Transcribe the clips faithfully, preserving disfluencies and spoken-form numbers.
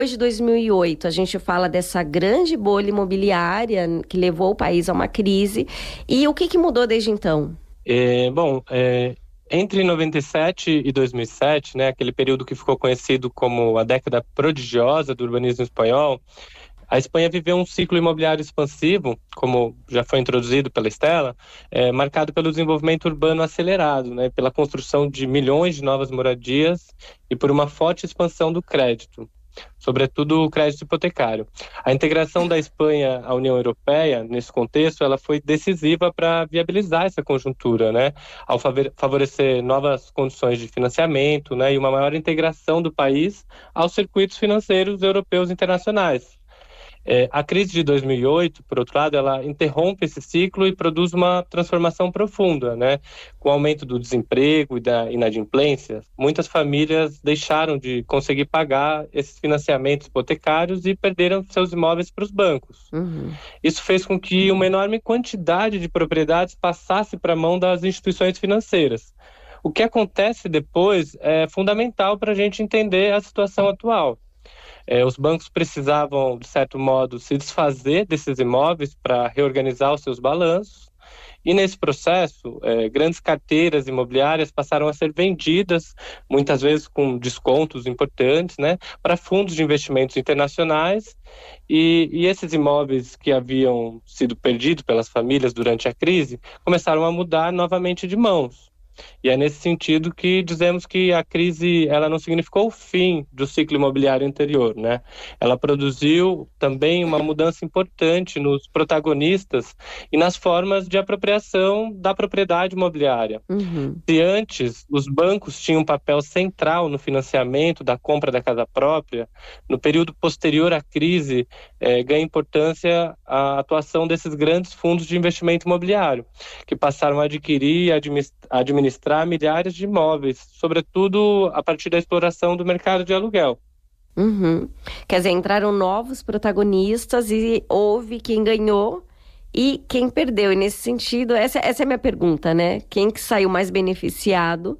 Depois de dois mil e oito, a gente fala dessa grande bolha imobiliária que levou o país a uma crise. E o que, que mudou desde então? É, bom, é, entre noventa e sete e dois mil e sete, né, aquele período que ficou conhecido como a década prodigiosa do urbanismo espanhol, a Espanha viveu um ciclo imobiliário expansivo, como já foi introduzido pela Estela, é, marcado pelo desenvolvimento urbano acelerado, né, pela construção de milhões de novas moradias e por uma forte expansão do crédito, sobretudo o crédito hipotecário. A integração da Espanha à União Europeia, nesse contexto, ela foi decisiva para viabilizar essa conjuntura, né, ao favorecer novas condições de financiamento, né, e uma maior integração do país aos circuitos financeiros europeus e internacionais. É, a crise de dois mil e oito, por outro lado, ela interrompe esse ciclo e produz uma transformação profunda, né? Com o aumento do desemprego e da inadimplência, muitas famílias deixaram de conseguir pagar esses financiamentos hipotecários e perderam seus imóveis para os bancos. Uhum. Isso fez com que uma enorme quantidade de propriedades passasse para a mão das instituições financeiras. O que acontece depois é fundamental para a gente entender a situação atual. É, os bancos precisavam, de certo modo, se desfazer desses imóveis para reorganizar os seus balanços. E nesse processo, é, grandes carteiras imobiliárias passaram a ser vendidas, muitas vezes com descontos importantes, né, para fundos de investimentos internacionais. E, e esses imóveis que haviam sido perdidos pelas famílias durante a crise começaram a mudar novamente de mãos. E é nesse sentido que dizemos que a crise ela não significou o fim do ciclo imobiliário anterior, né? Ela produziu também uma mudança importante nos protagonistas e nas formas de apropriação da propriedade imobiliária. Uhum. Se antes os bancos tinham um papel central no financiamento da compra da casa própria, no período posterior à crise eh, ganha importância a atuação desses grandes fundos de investimento imobiliário, que passaram a adquirir e administrar milhares de imóveis, sobretudo a partir da exploração do mercado de aluguel. Uhum. Quer dizer, entraram novos protagonistas e houve quem ganhou e quem perdeu. E nesse sentido, essa, essa é a minha pergunta, né? Quem que saiu mais beneficiado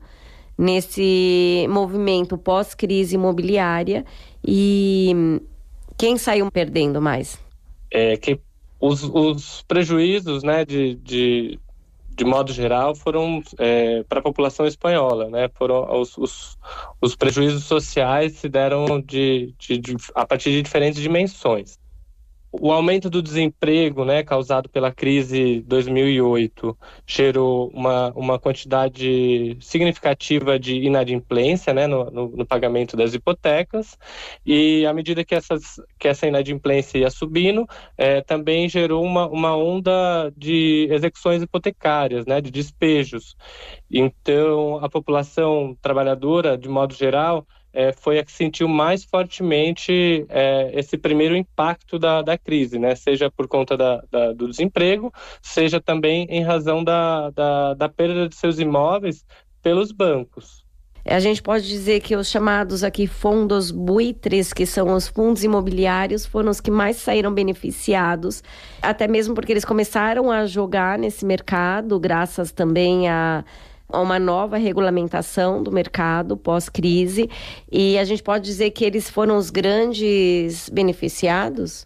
nesse movimento pós-crise imobiliária e quem saiu perdendo mais? É, que os, os prejuízos, né, de, de, de modo geral, foram é, para a população espanhola, né? Foram os, os, os prejuízos sociais se deram de, de, de, a partir de diferentes dimensões. O aumento do desemprego, né, causado pela crise de dois mil e oito, gerou uma, uma quantidade significativa de inadimplência, né, no, no, no pagamento das hipotecas, e à medida que, essas, que essa inadimplência ia subindo, é, também gerou uma, uma onda de execuções hipotecárias, né, de despejos. Então, a população trabalhadora, de modo geral, É, foi a que sentiu mais fortemente é, esse primeiro impacto da, da crise, né? Seja por conta da, da, do desemprego, seja também em razão da, da, da perda de seus imóveis pelos bancos. A gente pode dizer que os chamados aqui fundos buitres, que são os fundos imobiliários, foram os que mais saíram beneficiados, até mesmo porque eles começaram a jogar nesse mercado, graças também a uma nova regulamentação do mercado pós-crise, e a gente pode dizer que eles foram os grandes beneficiados?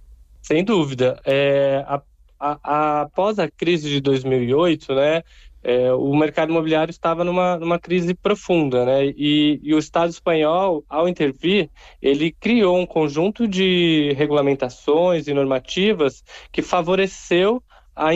Sem dúvida. É, a, a, a, após a crise de dois mil e oito, né, é, o mercado imobiliário estava numa, numa crise profunda, né, e, e o Estado espanhol, ao intervir, ele criou um conjunto de regulamentações e normativas que favoreceu a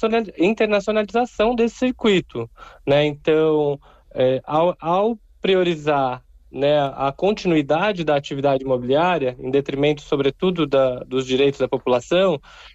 internacionalização desse circuito, né? Então, é, ao, ao priorizar, né, a continuidade da atividade imobiliária, em detrimento, sobretudo, da, dos direitos da população,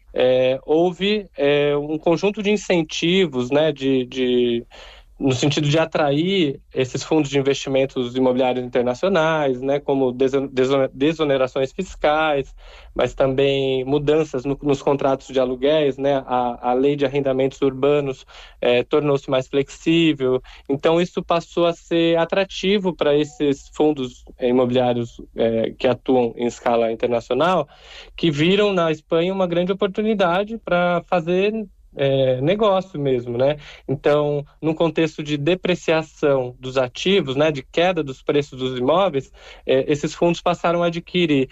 é, houve é, um conjunto de incentivos, né, de, de no sentido de atrair esses fundos de investimentos imobiliários internacionais, né, como desonerações fiscais, mas também mudanças no, nos contratos de aluguéis, né, a, a lei de arrendamentos urbanos é, tornou-se mais flexível, então isso passou a ser atrativo para esses fundos imobiliários é, que atuam em escala internacional, que viram na Espanha uma grande oportunidade para fazer É, negócio mesmo, né? Então, num contexto de depreciação dos ativos, né, de queda dos preços dos imóveis, é, esses fundos passaram a adquirir